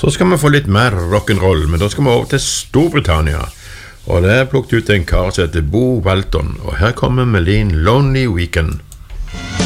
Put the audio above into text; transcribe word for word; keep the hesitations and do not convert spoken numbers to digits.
Så skal vi få litt mer rock'n'roll, men da skal vi over til Storbritannia. Og det er plukket ut en kar som heter Bo Walton, og her kommer Meline Lonely Weekend.